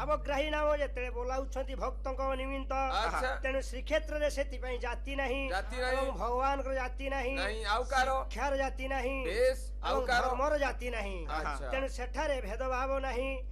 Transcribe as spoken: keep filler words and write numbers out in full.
ଭାବଗ୍ରାହୀ ନାମ ଯେତେବେଳେ ବୋଲାଉଛନ୍ତି ଭକ୍ତଙ୍କ ନିମିତ୍ତ ତେଣୁ ଶ୍ରୀକ୍ଷେତ୍ରରେ ସେଥିପାଇଁ ଜାତି ନାହିଁ ଏବଂ ଭଗବାନଙ୍କର ଜାତି ନାହିଁ ଶିକ୍ଷାର ଜାତି ନାହିଁ ଧର୍ମର ଜାତି ନାହିଁ ତେଣୁ ସେଠାରେ ଭେଦଭାବ ନାହିଁ।